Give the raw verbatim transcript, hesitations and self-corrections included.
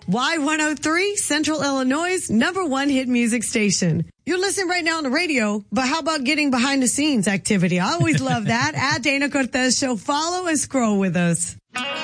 Y one oh three, Central Illinois' number one hit music station. You're listening right now on the radio, but how about getting behind the scenes activity? I always love that. At Dana Cortez Show, follow and scroll with us.